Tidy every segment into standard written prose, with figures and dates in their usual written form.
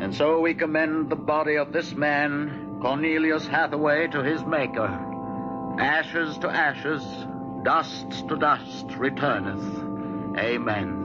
And so we commend the body of this man, Cornelius Hathaway, to his Maker. Ashes to ashes, dust to dust returneth. Amen.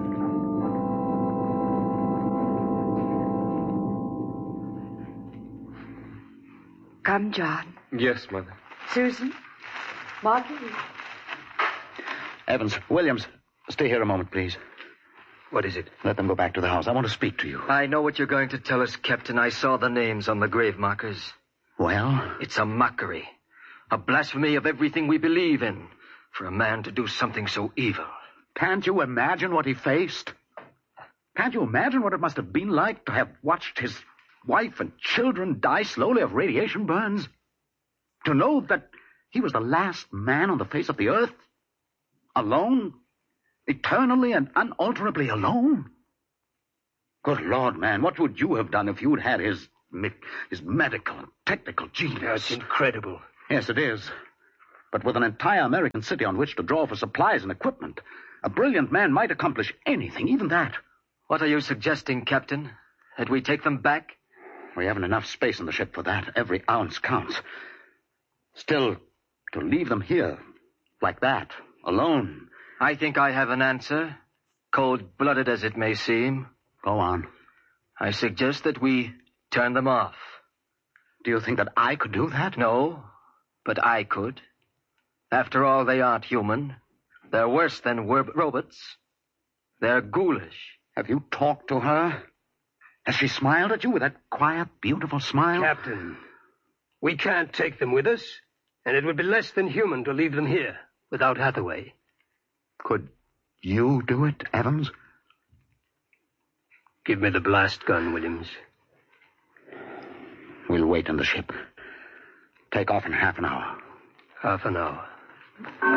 Come, John. Yes, Mother. Susan. Marguerite. Evans, Williams, stay here a moment, please. What is it? Let them go back to the house. I want to speak to you. I know what you're going to tell us, Captain. I saw the names on the grave markers. Well? It's a mockery. A blasphemy of everything we believe in. For a man to do something so evil. Can't you imagine what he faced? Can't you imagine what it must have been like to have watched his wife and children die slowly of radiation burns? To know that he was the last man on the face of the earth? Alone? Eternally and unalterably alone? Good Lord, man, what would you have done if you'd had his medical and technical genius? That's incredible. Yes, it is. But with an entire American city on which to draw for supplies and equipment, a brilliant man might accomplish anything, even that. What are you suggesting, Captain? That we take them back? We haven't enough space in the ship for that. Every ounce counts. Still, to leave them here, like that, alone... I think I have an answer, cold-blooded as it may seem. Go on. I suggest that we turn them off. Do you think that I could do that? No, but I could. After all, they aren't human. They're worse than robots. They're ghoulish. Have you talked to her? Has she smiled at you with that quiet, beautiful smile? Captain, we can't take them with us, and it would be less than human to leave them here without Hathaway. Could you do it, Evans? Give me the blast gun, Williams. We'll wait in the ship. Take off in half an hour. Half an hour.